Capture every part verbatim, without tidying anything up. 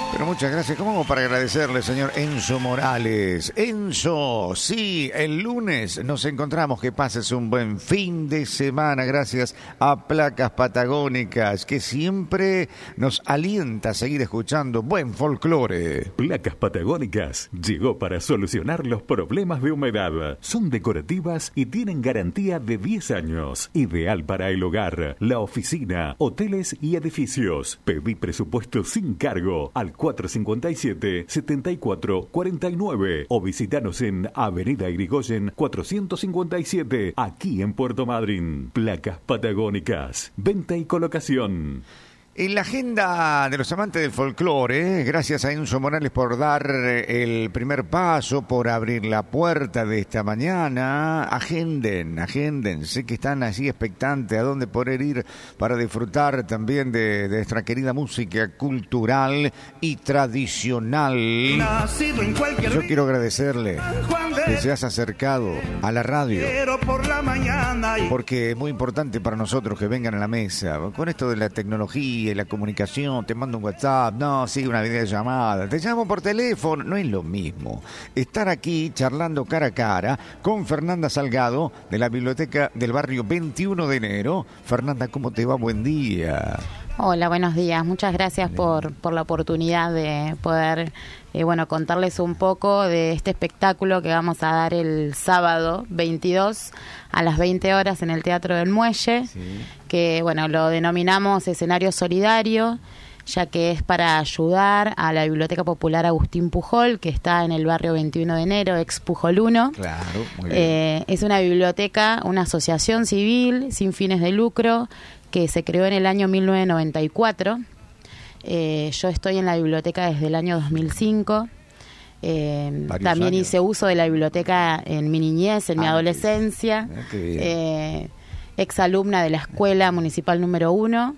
Pero muchas gracias. ¿Cómo para agradecerle, señor Enzo Morales? Enzo, sí, el lunes nos encontramos. Que pases un buen fin de semana. Gracias a Placas Patagónicas, que siempre nos alienta a seguir escuchando buen folclore. Placas Patagónicas llegó para solucionar los problemas de humedad. Son decorativas y tienen garantía de diez años. Ideal para el hogar, la oficina, hoteles y edificios. Pedí presupuesto sin cargo al cuatro cinco siete, siete cuatro cuatro nueve o visitanos en Avenida Irigoyen cuatrocientos cincuenta y siete, aquí en Puerto Madryn. Placas Patagónicas, venta y colocación. En la agenda de los amantes del folclore, gracias a Enzo Morales por dar el primer paso, por abrir la puerta de esta mañana. Agenden, agenden, sé que están así expectantes a dónde poder ir para disfrutar también de, de nuestra querida música cultural y tradicional. Yo quiero agradecerle que se has acercado a la radio, porque es muy importante para nosotros que vengan a la mesa. Con esto de la tecnología y la comunicación, te mando un WhatsApp, no, sí, una videollamada, te llamo por teléfono, no es lo mismo. Estar aquí charlando cara a cara con Fernanda Salgado de la Biblioteca del Barrio veintiuno de enero. Fernanda, ¿cómo te va? Buen día. Hola, buenos días. Muchas gracias por, por la oportunidad de poder eh, bueno, contarles un poco de este espectáculo que vamos a dar el sábado veintidós a las veinte horas en el Teatro del Muelle, sí. que bueno, lo denominamos escenario solidario, ya que es para ayudar a la Biblioteca Popular Agustín Pujol, que está en el barrio veintiuno de enero, ex Pujol uno. Claro, muy bien. Eh, es una biblioteca, una asociación civil sin fines de lucro, que se creó en el año mil novecientos noventa y cuatro. Eh, yo estoy en la biblioteca desde el año dos mil cinco. Eh, también años. hice uso de la biblioteca en mi niñez, en Antes. mi adolescencia. Ah, eh, ex alumna de la Escuela Municipal número uno,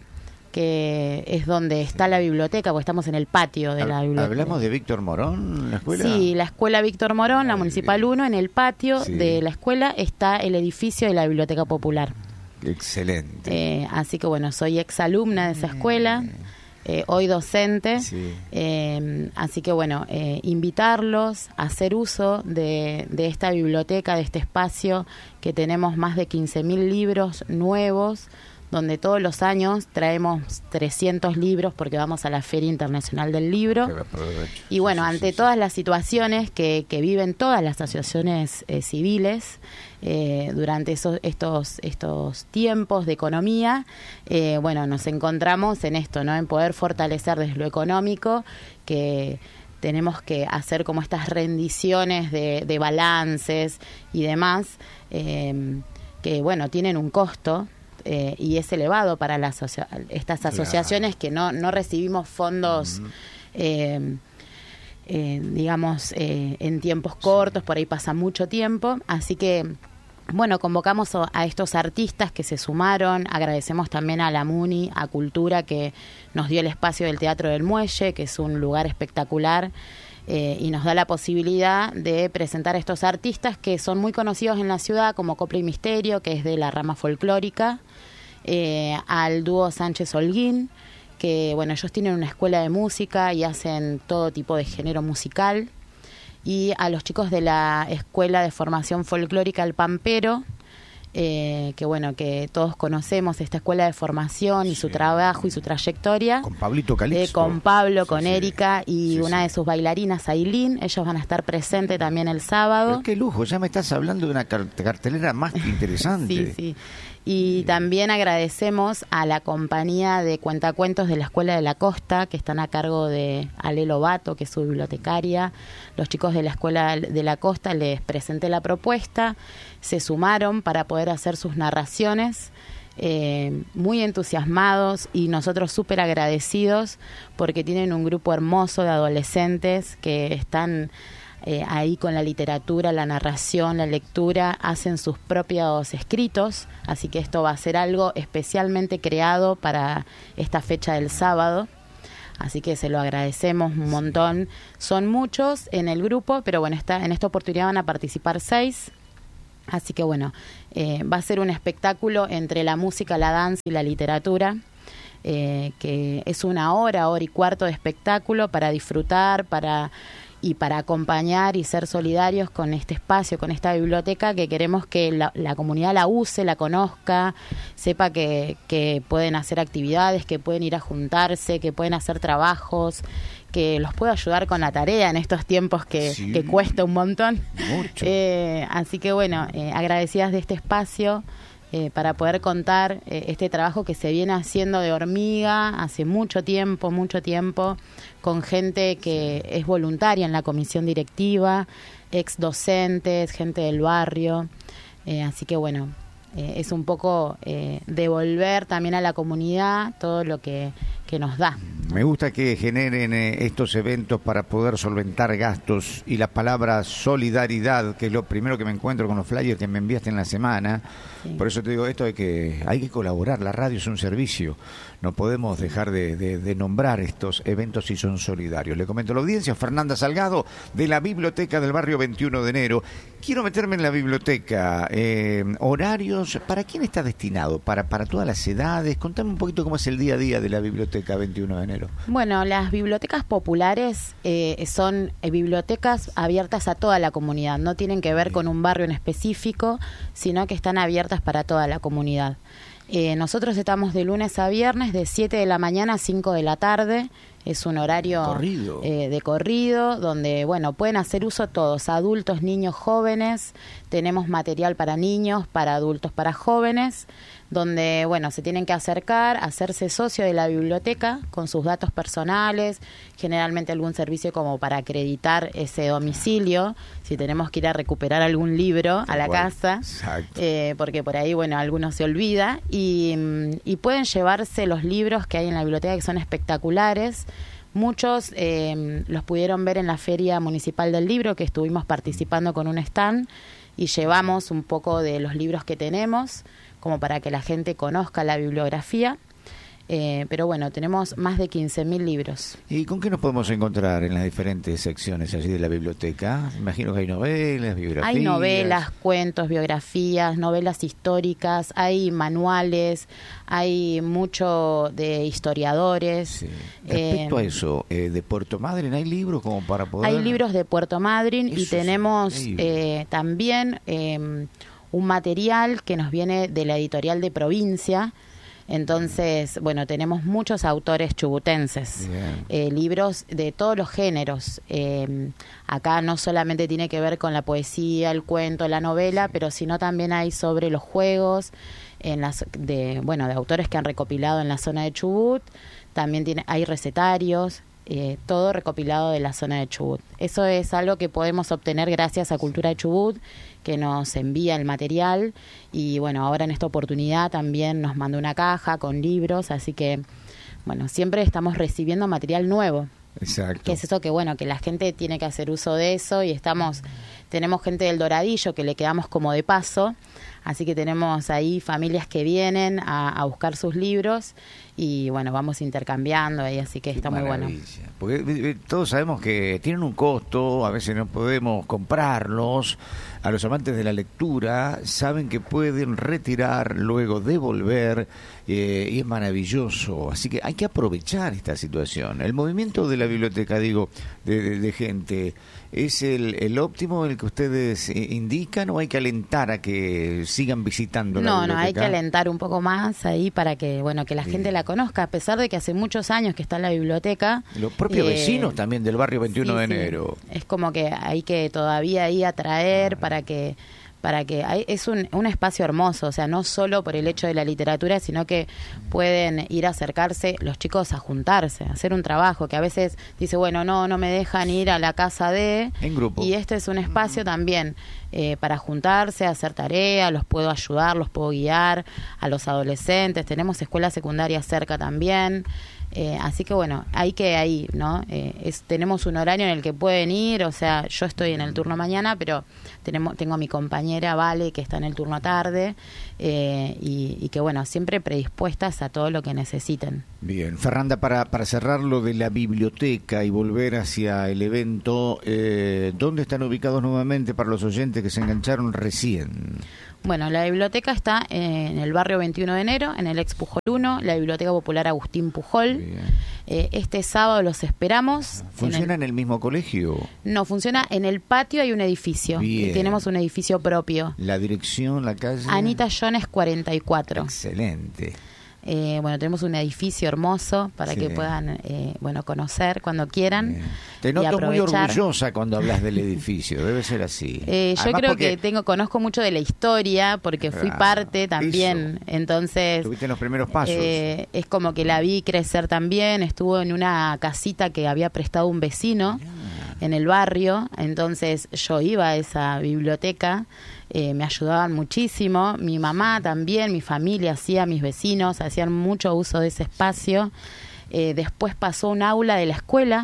que es donde está la biblioteca, porque estamos en el patio de la biblioteca. ¿Hablamos de Víctor Morón, la escuela? Sí, la Escuela Víctor Morón, la Municipal uno, en el patio sí. de la escuela está el edificio de la Biblioteca Popular. Excelente. Eh, así que bueno, soy exalumna de esa escuela, eh, hoy docente, sí. eh, así que bueno, eh, invitarlos a hacer uso de, de esta biblioteca, de este espacio, que tenemos más de quince mil libros nuevos, donde todos los años traemos trescientos libros porque vamos a la Feria Internacional del Libro. Y bueno, ante todas las situaciones que, que viven todas las asociaciones eh, civiles eh, durante esos, estos, estos tiempos de economía, eh, bueno, nos encontramos en esto, ¿no? En poder fortalecer desde lo económico, que tenemos que hacer como estas rendiciones de, de balances y demás, eh, que bueno, tienen un costo. Eh, y es elevado para las asocia- estas asociaciones, claro. que no, no recibimos fondos, uh-huh. eh, eh, digamos, eh, en tiempos cortos, sí. por ahí pasa mucho tiempo, así que, bueno, convocamos a estos artistas que se sumaron, agradecemos también a la MUNI, a Cultura, que nos dio el espacio del Teatro del Muelle, que es un lugar espectacular, Eh, y nos da la posibilidad de presentar a estos artistas que son muy conocidos en la ciudad, como Copla y Misterio, que es de la rama folclórica, eh, al dúo Sánchez Holguín, que bueno, ellos tienen una escuela de música y hacen todo tipo de género musical, y a los chicos de la Escuela de Formación Folclórica El Pampero, Eh, que bueno, que todos conocemos esta escuela de formación y su sí. trabajo y su trayectoria. Con Pablito Calixto. Eh, con Pablo, sí, con sí. Erika y sí, una sí. de sus bailarinas, Ailín. Ellos van a estar presentes también el sábado. Pero qué lujo, ya me estás hablando de una cartelera más que interesante. sí, sí. Y también agradecemos a la compañía de cuentacuentos de la Escuela de la Costa, que están a cargo de Ale Lobato, que es su bibliotecaria. Los chicos de la Escuela de la Costa les presenté la propuesta, se sumaron para poder hacer sus narraciones, eh, muy entusiasmados y nosotros súper agradecidos porque tienen un grupo hermoso de adolescentes que están Eh, ahí con la literatura, la narración, la lectura, hacen sus propios escritos, así que esto va a ser algo especialmente creado para esta fecha del sábado, así que se lo agradecemos un montón. Son muchos en el grupo, pero bueno, está, en esta oportunidad van a participar seis, así que bueno, eh, va a ser un espectáculo entre la música, la danza y la literatura. eh, que es una hora, hora y cuarto de espectáculo para disfrutar, para y para acompañar y ser solidarios con este espacio, con esta biblioteca, que queremos que la, la comunidad la use, la conozca, sepa que, que pueden hacer actividades, que pueden ir a juntarse, que pueden hacer trabajos, que los pueda ayudar con la tarea en estos tiempos que, sí. que cuesta un montón. Mucho. Eh, así que bueno, eh, agradecidas de este espacio eh, para poder contar eh, este trabajo que se viene haciendo de hormiga hace mucho tiempo, mucho tiempo, con gente que es voluntaria en la comisión directiva, ex docentes, gente del barrio. Eh, así que bueno, eh, es un poco eh, devolver también a la comunidad todo lo que, que nos da. Me gusta que generen eh, estos eventos para poder solventar gastos, y la palabra solidaridad, que es lo primero que me encuentro con los flyers que me enviaste en la semana. Sí. Por eso te digo esto de que hay que colaborar, la radio es un servicio, no podemos dejar de, de, de nombrar estos eventos si son solidarios. Le comento a la audiencia, Fernanda Salgado, de la Biblioteca del Barrio veintiuno de enero. Quiero meterme en la biblioteca, eh, horarios, ¿para quién está destinado? ¿Para, para todas las edades? Contame un poquito cómo es el día a día de la Biblioteca veintiuno de enero. Bueno, las bibliotecas populares eh, son eh, bibliotecas abiertas a toda la comunidad, no tienen que ver sí. con un barrio en específico, sino que están abiertas para toda la comunidad. Eh, nosotros estamos de lunes a viernes de siete de la mañana a cinco de la tarde. Es un horario corrido. Eh, de corrido, donde bueno pueden hacer uso todos, adultos, niños, jóvenes. Tenemos material para niños, para adultos, para jóvenes, donde bueno se tienen que acercar, hacerse socio de la biblioteca con sus datos personales, generalmente algún servicio como para acreditar ese domicilio, si tenemos que ir a recuperar algún libro a la casa, eh, porque por ahí bueno alguno se olvida, y, y pueden llevarse los libros que hay en la biblioteca, que son espectaculares. Muchos eh, los pudieron ver en la Feria Municipal del Libro, que estuvimos participando con un stand, y llevamos un poco de los libros que tenemos, como para que la gente conozca la bibliografía. Eh, pero bueno, tenemos más de quince mil libros. ¿Y con qué nos podemos encontrar en las diferentes secciones allí de la biblioteca? Imagino que hay novelas, biografías. Hay novelas, cuentos, biografías, novelas históricas, hay manuales, hay mucho de historiadores. Sí. Respecto eh, a eso, eh, de Puerto Madryn, ¿hay libros como para poder...? Hay libros de Puerto Madryn y tenemos eh, también eh, un material que nos viene de la editorial de Provincia. Entonces, bueno, tenemos muchos autores chubutenses, eh, libros de todos los géneros. Eh, acá no solamente tiene que ver con la poesía, el cuento, la novela, pero sino también hay sobre los juegos, en las de bueno, de autores que han recopilado en la zona de Chubut. También tiene, hay recetarios, eh, todo recopilado de la zona de Chubut. Eso es algo que podemos obtener gracias a Cultura de Chubut, que nos envía el material, y bueno, ahora en esta oportunidad también nos mandó una caja con libros, así que bueno, siempre estamos recibiendo material nuevo. Exacto. Que es eso que bueno, que la gente tiene que hacer uso de eso, y estamos, tenemos gente del Doradillo que le quedamos como de paso, así que tenemos ahí familias que vienen a, a buscar sus libros, y bueno, vamos intercambiando ahí, así que está Qué muy maravilla. bueno. Porque todos sabemos que tienen un costo, a veces no podemos comprarlos. A los amantes de la lectura saben que pueden retirar, luego devolver, eh, y es maravilloso. Así que hay que aprovechar esta situación. El movimiento de la biblioteca, digo, de, de, de gente, ¿es el, el óptimo el que ustedes indican, o hay que alentar a que sigan visitando la no, biblioteca? No, hay que alentar un poco más ahí para que bueno que la gente sí. la conozca, a pesar de que hace muchos años que está en la biblioteca. Los propios eh, vecinos también del barrio veintiuno sí, de sí. enero. Es como que hay que todavía ahí atraer ah, para que para que hay, es un, un espacio hermoso, o sea, no solo por el hecho de la literatura, sino que pueden ir a acercarse los chicos a juntarse, a hacer un trabajo, que a veces dice, bueno, no, no me dejan ir a la casa de... En grupo. Y este es un espacio también eh, para juntarse, hacer tareas, los puedo ayudar, los puedo guiar, a los adolescentes, tenemos escuela secundaria cerca también. Eh, así que bueno, hay que ahí, ¿no? Eh, es, tenemos un horario en el que pueden ir, o sea, yo estoy en el turno mañana, pero tenemos tengo a mi compañera Vale, que está en el turno tarde, eh, y, y que bueno, siempre predispuestas a todo lo que necesiten. Bien, Fernanda, para, para cerrar lo de la biblioteca y volver hacia el evento, eh, ¿dónde están ubicados nuevamente para los oyentes que se engancharon recién? Bueno, la biblioteca está en el barrio veintiuno de enero, en el ex Pujol uno, la Biblioteca Popular Agustín Pujol. Eh, este sábado los esperamos. ¿Funciona en el, en el mismo colegio? No, funciona en el patio, hay un edificio. Bien. Tenemos un edificio propio. ¿La dirección, la calle? Anita Jones cuarenta y cuatro. Excelente. Eh, bueno, tenemos un edificio hermoso para Sí. que puedan eh, bueno, conocer cuando quieran. Bien. Te y noto muy aprovechar. orgullosa cuando hablas del edificio, debe ser así. Eh, yo Además, creo porque que tengo conozco mucho de la historia porque fui Claro, parte también, eso. entonces Tuviste los primeros pasos. eh, es como que la vi crecer también. Estuvo en una casita que había prestado un vecino en el barrio, entonces yo iba a esa biblioteca. Eh, me ayudaban muchísimo, mi mamá también, mi familia hacía, mis vecinos hacían mucho uso de ese espacio. Eh, después pasó un aula de la escuela,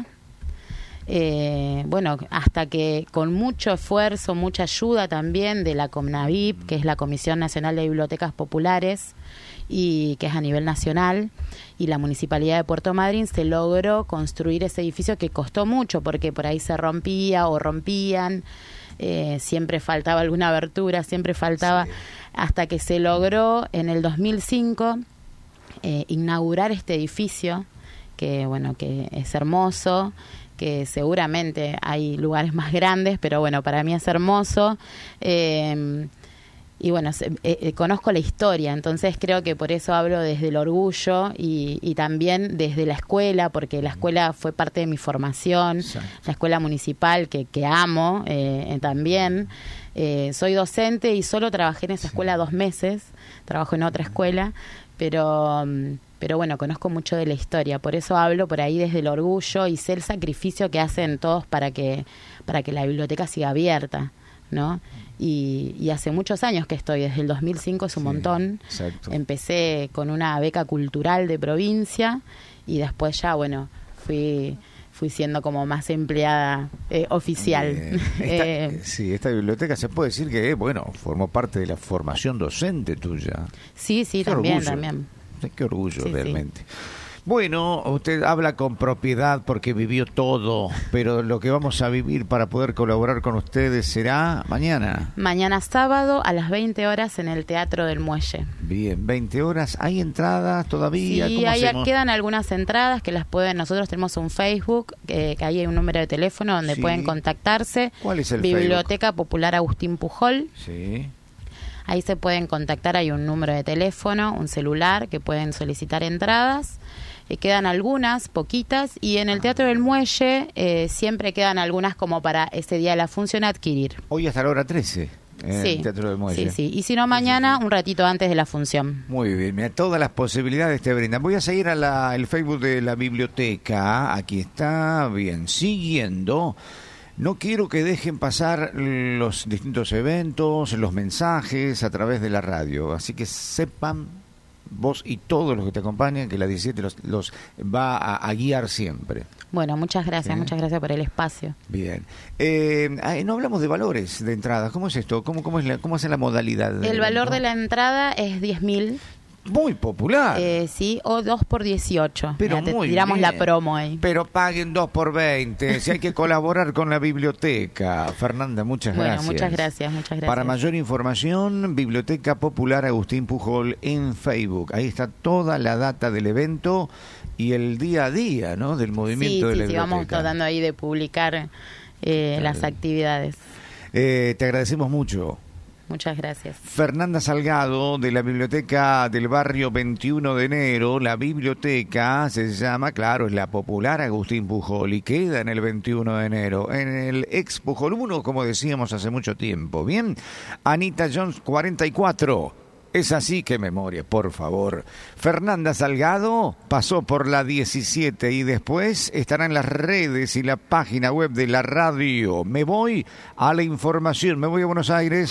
eh, bueno, hasta que con mucho esfuerzo, mucha ayuda también de la CONAVIP, que es la Comisión Nacional de Bibliotecas Populares, y que es a nivel nacional, y la Municipalidad de Puerto Madryn, se logró construir ese edificio que costó mucho, porque por ahí se rompía o rompían. Eh, siempre faltaba alguna abertura, siempre faltaba, sí. Hasta que se logró en el dos mil cinco eh, inaugurar este edificio, que bueno, que es hermoso, que seguramente hay lugares más grandes, pero bueno, para mí es hermoso. Eh, y bueno, se, eh, eh, conozco la historia, entonces creo que por eso hablo desde el orgullo y, y también desde la escuela, porque la escuela fue parte de mi formación. Exacto. La escuela municipal que, que amo eh, también. Eh, soy docente y solo trabajé en esa escuela dos meses, trabajo en otra escuela, pero... pero bueno, conozco mucho de la historia, por eso hablo por ahí desde el orgullo y sé el sacrificio que hacen todos para que, para que la biblioteca siga abierta, ¿no? Y, y hace muchos años que estoy, desde el dos mil cinco es un sí, montón. Exacto. Empecé con una beca cultural de provincia y después ya, bueno, fui fui siendo como más empleada eh, oficial. Esta, eh, sí, esta biblioteca se puede decir que, bueno, formó parte de la formación docente tuya. Sí, sí, Qué también, orgullo. también. Qué orgullo, sí, realmente. Sí. Bueno, usted habla con propiedad porque vivió todo, pero lo que vamos a vivir para poder colaborar con ustedes será mañana. Mañana sábado a las veinte horas en el Teatro del Muelle. Bien, veinte horas. ¿Hay entradas todavía? Sí, ¿Cómo ahí hacemos? Quedan algunas entradas que las pueden... Nosotros tenemos un Facebook, eh, que ahí hay un número de teléfono donde sí. pueden contactarse. ¿Cuál es el Biblioteca Facebook? Popular Agustín Pujol. Sí. Ahí se pueden contactar, hay un número de teléfono, un celular que pueden solicitar entradas. Eh, quedan algunas, poquitas, y en el Teatro del Muelle eh, siempre quedan algunas como para ese día de la función adquirir. Hoy hasta la hora trece, en sí, el Teatro del Muelle. Sí, sí, y si no mañana, sí, sí. un ratito antes de la función. Muy bien, mira, todas las posibilidades te brindan. Voy a seguir a la, el Facebook de la biblioteca, aquí está, bien, siguiendo. No quiero que dejen pasar los distintos eventos, los mensajes a través de la radio, así que sepan vos y todos los que te acompañan que la diecisiete los, los va a, a guiar siempre. Bueno, muchas gracias, ¿Eh? muchas gracias por el espacio. Bien. Eh, no hablamos de valores de entrada, ¿cómo es esto? ¿Cómo, cómo, es, la, cómo es la modalidad? El valor de la entrada es diez mil. Muy popular. Eh, sí, o dos por dieciocho. Pero Mira, muy tiramos bien. la promo ahí. Pero paguen dos por veinte. Si hay que colaborar con la biblioteca. Fernanda, muchas bueno, gracias. muchas gracias, muchas gracias. Para mayor información, Biblioteca Popular Agustín Pujol en Facebook. Ahí está toda la data del evento y el día a día, ¿no? Del movimiento sí, de sí, la sí, biblioteca. Vamos tratando ahí de publicar eh, las actividades. Eh, te agradecemos mucho. Muchas gracias. Fernanda Salgado, de la Biblioteca del Barrio veintiuno de enero. La biblioteca se llama, claro, es la Popular Agustín Pujol y queda en el veintiuno de enero, en el ex Pujol uno, como decíamos hace mucho tiempo. Bien, Anita Jones cuarenta y cuatro. Es así, que memoria, por favor. Fernanda Salgado pasó por la diecisiete y después estará en las redes y la página web de la radio. Me voy a la información, me voy a Buenos Aires.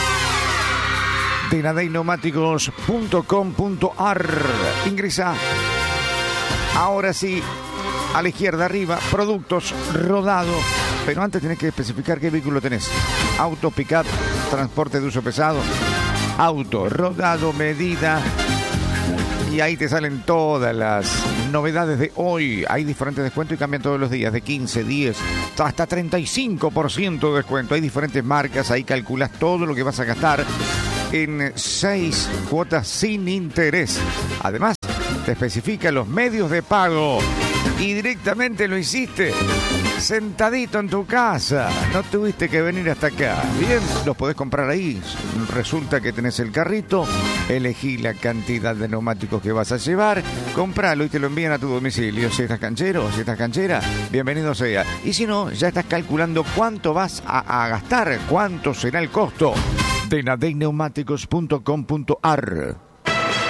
de nadeineumáticos punto com punto ar. Ingresa. Ahora sí, a la izquierda arriba, productos Rodado. Pero antes tenés que especificar qué vehículo tenés. Auto, pick-up, transporte de uso pesado. Auto, Rodado, medida. Y ahí te salen todas las novedades de hoy. Hay diferentes descuentos y cambian todos los días. De quince, diez, hasta treinta y cinco por ciento de descuento. Hay diferentes marcas. Ahí calculas todo lo que vas a gastar. en seis cuotas sin interés. Además, te especifica los medios de pago y directamente lo hiciste sentadito en tu casa. No tuviste que venir hasta acá. Bien, los podés comprar ahí. Resulta que tenés el carrito, elegí la cantidad de neumáticos que vas a llevar, compralo y te lo envían a tu domicilio. Si estás canchero, si estás canchera, bienvenido sea. Y si no, ya estás calculando cuánto vas a, a gastar, cuánto será el costo. de nadey neumáticos punto com punto ar.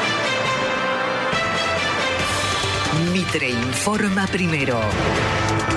Mitre informa primero.